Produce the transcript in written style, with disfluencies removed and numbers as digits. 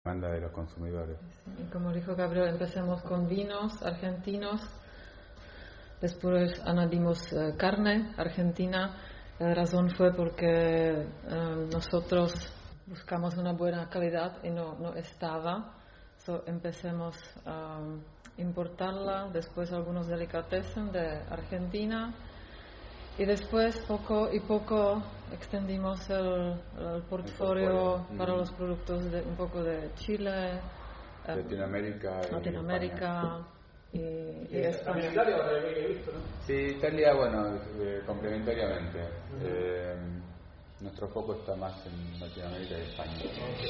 demanda de los consumidores. Y como dijo Gabriel, empecemos con vinos argentinos, después añadimos carne argentina. La razón fue porque nosotros buscamos una buena calidad y no estaba. Empecemos a importarla, después algunos delicatessen de Argentina y después poco y poco extendimos el portfolio para los productos un poco de Chile, Latinoamérica y España. Italia ahora he visto, ¿no? Sí, Italia, bueno, complementariamente. Nuestro foco está más en Latinoamérica y España.